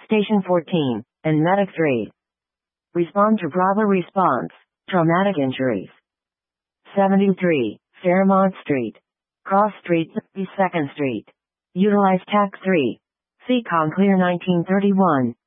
Station 14, and Medic 3. Respond to Bravo response. Traumatic injuries. 73, Fairmont Street. Cross Street, 2nd Street. Utilize TAC 3. Seacon Clear 1931.